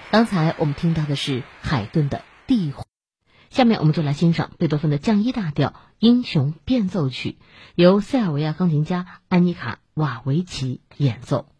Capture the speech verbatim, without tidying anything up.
刚才我们听到的是海顿的地火，下面我们就来欣赏贝多芬的降一大调英雄变奏曲，由塞尔维亚钢琴家安妮卡·瓦维奇演奏。